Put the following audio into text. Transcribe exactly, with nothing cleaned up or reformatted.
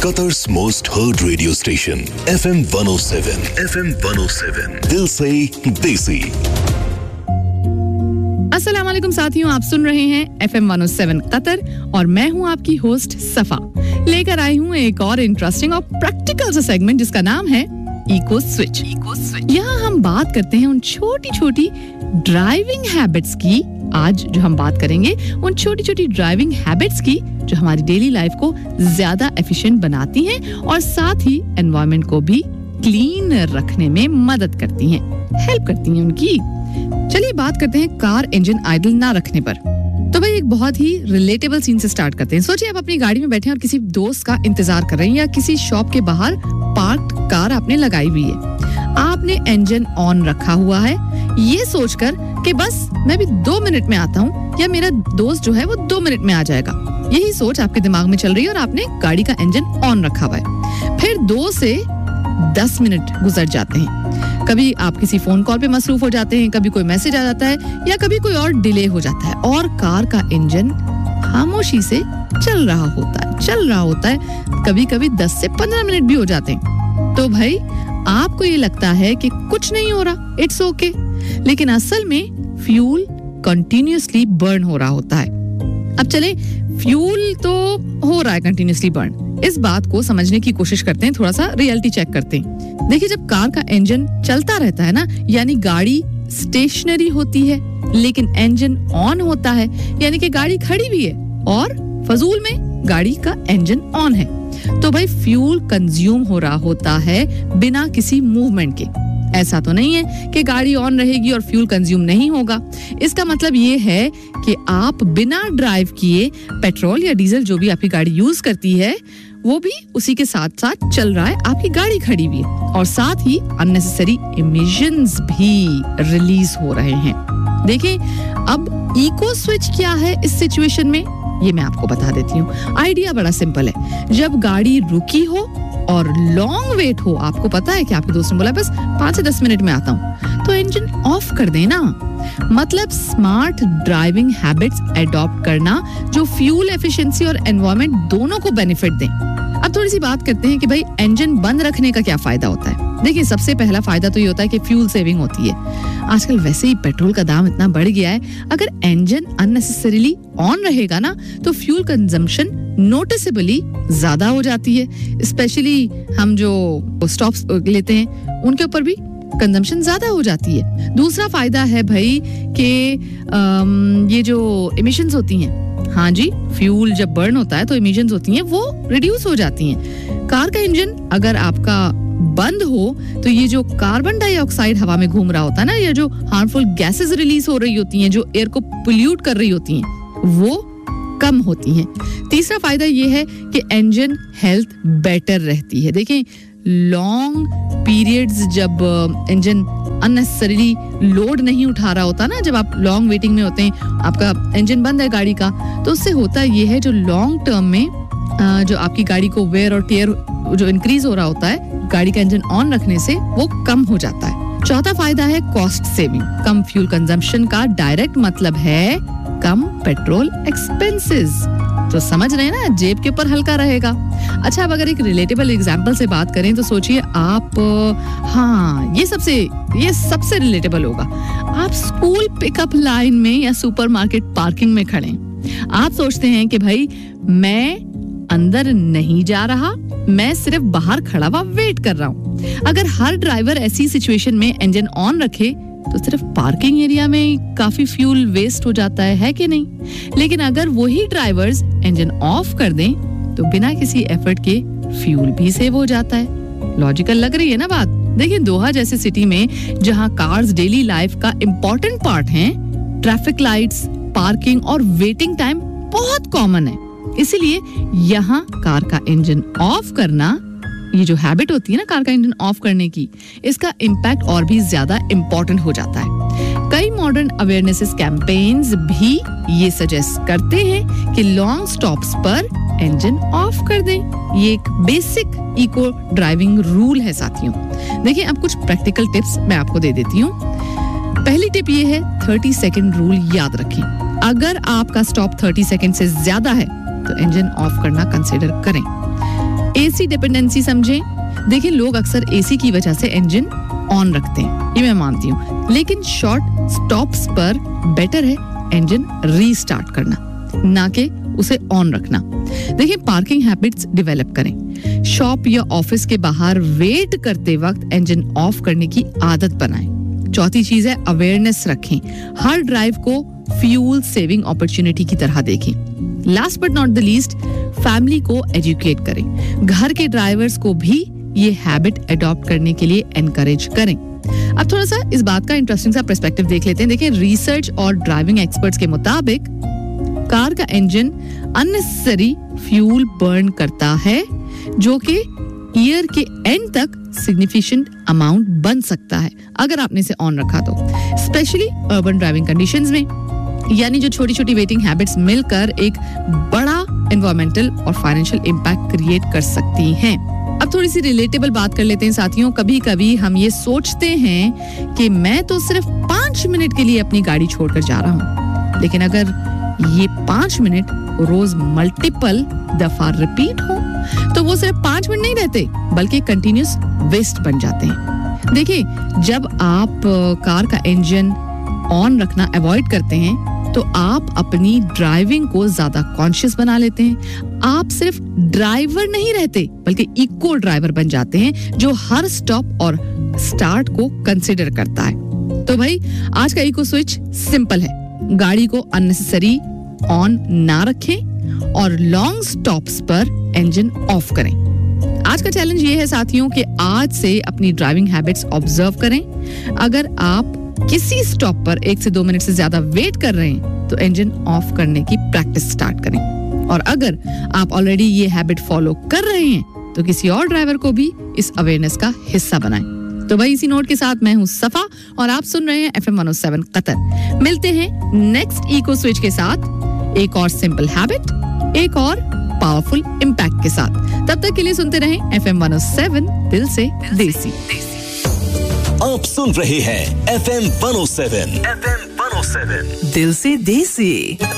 Qatar's most heard radio station, F M one oh seven. F M one oh seven. दिल से देसी. अस्सलाम वालेकुम साथियों, आप सुन रहे हैं F M one oh seven Qatar और मैं हूं आपकी होस्ट सफा. लेकर आई हूं एक और इंटरेस्टिंग और प्रैक्टिकल सा सेगमेंट जिसका नाम है इको स्विच. Eco switch. यहाँ हम बात करते हैं उन छोटी-छोटी ड्राइविंग हैबिट्स की. आज जो हम बात करेंगे उन छोटी-छोटी ड्राइविंग हैबिट्स की जो हमारी डेली लाइफ को ज्यादा एफिशिएंट बनाती हैं और साथ ही एनवायरनमेंट को भी क्लीन रखने में मदद करती हैं, हेल्प करती हैं उनकी. चलिए बात करते हैं कार इंजन आइडल ना रखने पर. तो भाई एक बहुत ही रिलेटेबल सीन से स्टार्ट करते हैं. सोचिए आप अपनी गाड़ी में बैठे हैं और किसी दोस्त का इंतजार कर रहे हैं या किसी शॉप के बाहर पार्क्ड कार आपने लगाई हुई है. आपने इंजन ऑन रखा हुआ है ये सोचकर कि बस मैं भी दो मिनट में आता हूँ या मेरा दोस्त जो है वो दो मिनट में आ जाएगा. यही सोच आपके दिमाग में चल रही है और आपने गाड़ी का इंजन ऑन रखा हुआ है. फिर दो से दस मिनट गुजर जाते हैं. कभी आप किसी फोन कॉल पे मसरूफ हो जाते हैं, कभी कोई मैसेज आ जाता है या कभी कोई और डिले हो जाता है और कार का इंजन खामोशी से चल रहा होता है चल रहा होता है कभी कभी दस से पंद्रह मिनट भी हो जाते हैं. तो भाई आपको ये लगता है कि कुछ नहीं हो रहा, इट्स ओके, लेकिन असल में फ्यूल कंटिन्यूअसली बर्न हो रहा होता है. अब चले फ्यूल तो हो रहा है कंटिन्यूअसली बर्न, इस बात को समझने की कोशिश करते हैं, थोड़ा सा रियलिटी चेक करते हैं. देखिए जब कार का इंजन चलता रहता है ना, यानी गाड़ी स्टेशनरी होती है लेकिन इंजन ऑन होता है, यानी कि गाड़ी खड़ी भी है और फजूल में गाड़ी का इंजन ऑन है, तो भाई फ्यूल कंज्यूम हो रहा होता है बिना किसी मूवमेंट के. ऐसा तो नहीं है कि गाड़ी ऑन रहेगी और फ्यूल कंज्यूम नहीं होगा. इसका मतलब ये है कि आप बिना ड्राइव किए पेट्रोल या डीजल जो भी आपकी गाड़ी यूज करती है वो भी उसी के साथ साथ चल रहा है, आपकी गाड़ी खड़ी भी है और साथ ही अननेसेसरी इमिशंस भी रिलीज हो रहे हैं. देखिए अब इको स्विच क्या है इस सिचुएशन में, ये मैं आपको बता देती हूँ. आइडिया बड़ा सिंपल है. जब गाड़ी रुकी हो और लॉन्ग वेट हो, आपको पता है कि आपके दोस्त ने बोला बस पाँच से दस मिनट में आता हूँ, तो इंजन ऑफ कर देना. मतलब स्मार्ट ड्राइविंग हैबिट्स एडॉप्ट करना जो फ्यूल एफिशिएंसी और एनवायरनमेंट दोनों को बेनिफिट दें. अब थोड़ी सी बात करते हैं कि भाई इंजन बंद रखने का क्या फायदा होता है. देखिए सबसे पहला फायदा तो ये होता है कि फ्यूल सेविंग होती है. आजकल वैसे ही पेट्रोल का दाम इतना बढ़ गया है, अगर इंजन अननेसेसरीली ऑन रहेगा ना तो फ्यूल कंजम्पशन नोटिसेबली ज्यादा हो जाती है. स्पेशली हम जो स्टॉप्स लेते हैं उनके ऊपर भी कंजम्पशन ज्यादा हो जाती है. दूसरा फायदा है भाई कि ये जो इमिशंस होती हैं, हाँ जी, फ्यूल जब बर्न होता है तो इमिशंस होती हैं वो रिड्यूस हो जाती हैं. कार का इंजन अगर आपका बंद हो तो ये जो कार्बन डाइऑक्साइड हवा में घूम रहा होता है ना, या जो हार्मफुल गैसेस रिलीज हो रही होती हैं जो एयर को पोल्यूट कर रही होती हैं वो कम होती हैं. तीसरा फायदा ये है कि इंजन हेल्थ बेटर रहती है. देखें लॉन्ग पीरियड्स जब इंजन अननेसेसरीली लोड नहीं उठा रहा होता ना, जब आप लॉन्ग वेटिंग में होते हैं, आपका इंजन बंद है गाड़ी का, तो उससे होता ये है जो लॉन्ग टर्म में जो आपकी गाड़ी को वेयर और टेयर जो इंक्रीज हो रहा होता है गाड़ी का इंजन ऑन रखने से वो कम हो जाता है. चौथा फायदा है कॉस्ट सेविंग. कम फ्यूल कंजम्पशन का डायरेक्ट मतलब है कम पेट्रोल एक्सपेंसेस. तो समझ रहे हैं ना, जेब के ऊपर हल्का रहेगा. अच्छा अब अगर एक रिलेटेबल एग्जांपल से बात करें तो सोचिए आप, हाँ ये सबसे ये सबसे रिलेटेबल होगा. आप स्कूल पिकअप लाइन में या सुपरमार्केट पार्किंग में खड़े हैं. आप सोचते हैं कि भाई मैं अंदर नहीं जा रहा, मैं सिर्फ बाहर खड़ा हुआ वेट कर रहा हूँ. अगर हर ड्राइवर ऐसी सिचुएशन में इंजन ऑन रखे तो सिर्फ पार्किंग एरिया में काफी फ्यूल वेस्ट हो जाता है, है कि नहीं. लेकिन अगर वही ड्राइवर्स इंजन ऑफ कर दें तो बिना किसी एफर्ट के फ्यूल भी सेव हो जाता है. लॉजिकल लग रही है ना बात. देखिए दोहा जैसे सिटी में जहां कार्स डेली लाइफ का इम्पोर्टेंट पार्ट हैं, ट्रैफिक लाइट्स, पार्किंग और वेटिंग टाइम बहुत कॉमन है. इसीलिए यहाँ कार का इंजन ऑफ करना, ये जो हैबिट होती है ना कार का इंजन ऑफ करने की, इसका इम्पैक्ट और भी ज्यादा इम्पोर्टेंट हो जाता है. कई मॉडर्न अवेयरनेस कैंपेन्स भी ये सजेस्ट करते हैं कि लॉन्ग स्टॉप्स पर इंजन ऑफ कर दें. ये एक बेसिक इको ड्राइविंग रूल है साथियों. देखिए अब कुछ प्रैक्टिकल टिप्स मैं आपको दे देती हूँ. पहली टिप ये है तीस सेकंड रूल याद रखें. अगर आपका स्टॉप तीस सेकंड से ज्यादा है तो इंजन ऑफ करना कंसीडर करें. एसी डिपेंडेंसी समझें। देखिए, लोग अक्सर एसी की वजह से इंजन ऑन रखते हैं, ये मैं मानती हूँ, लेकिन शॉर्ट स्टॉप्स पर बेटर है इंजन रीस्टार्ट करना, ना कि उसे ऑन रखना। देखिए, पार्किंग हैबिट्स डेवलप करें। शॉप या ऑफिस के बाहर वेट करते वक्त इंजन ऑफ करने की आदत बनाएं। चौथी चीज है अवेयरनेस रखें। हर ड्राइव को फ्यूल सेविंग अपॉर्चुनिटी की तरह देखें। Last but not the least, family को एजुकेट करें। घर के ड्राइवर्स को भी ये हैबिट अडॉप्ट करने के लिए एनकरेज करें। अब थोड़ा सा इस बात का इंटरेस्टिंग सा पर्सपेक्टिव देख लेते हैं। देखिए, रिसर्च और ड्राइविंग एक्सपर्ट्स के मुताबिक कार का इंजन अननेसेसरी फ्यूल बर्न करता है, जो कि ईयर के एंड तक सिग्निफिकेंट अमाउंट बन सकता है अगर आपने इसे ऑन रखा तो, स्पेशली अर्बन ड्राइविंग कंडीशंस में। यानी जो छोटी छोटी वेटिंग हैबिट्स मिलकर एक बड़ा एनवायरमेंटल और फाइनेंशियल इम्पैक्ट क्रिएट कर सकती हैं। अब थोड़ी सी रिलेटेबल बात कर लेते हैं साथियों। कभी कभी हम ये सोचते हैं कि मैं तो सिर्फ पांच मिनट के लिए अपनी गाड़ी छोड़कर जा रहा हूँ, लेकिन अगर ये पांच मिनट रोज मल्टीपल दफा रिपीट हो तो वो सिर्फ पांच मिनट नहीं रहते, बल्कि कंटिन्यूस वेस्ट बन जाते हैं। देखिए, जब आप कार का इंजन ऑन रखना अवॉइड करते हैं तो आप अपनी ड्राइविंग को ज्यादा कॉन्शियस बना लेते हैं। आप सिर्फ ड्राइवर नहीं रहते, बल्कि इको ड्राइवर बन जाते हैं, जो हर स्टॉप और स्टार्ट को कंसिडर करता है। तो भाई, आज का इको स्विच सिंपल है। गाड़ी को अननेसेसरी ऑन ना रखें और लॉन्ग स्टॉप्स पर इंजन ऑफ करें। आज का चैलेंज ये है साथियों कि आज से अपनी ड्राइविंग हैबिट्स ऑब्जर्व करें। अगर आप किसी स्टॉप पर एक से दो मिनट से ज्यादा वेट कर रहे हैं तो इंजन ऑफ करने की प्रैक्टिस स्टार्ट करें। और अगर आप ऑलरेडी ये हैबिट फॉलो कर रहे हैं तो किसी और ड्राइवर को भी इस अवेयरनेस का हिस्सा बनाएं। तो भाई, इसी नोट के साथ मैं हूं सफा और आप सुन रहे हैं FM one O seven Qatar. मिलते हैं नेक्स्ट इको स्विच के साथ, एक और सिंपल हैबिट, एक और पावरफुल इम्पैक्ट के साथ। तब तक के लिए सुनते रहें एफएम वन ओ सेवन, दिल से देसी। आप सुन रहे हैं FM one O seven, FM one O seven, दिल से देसी।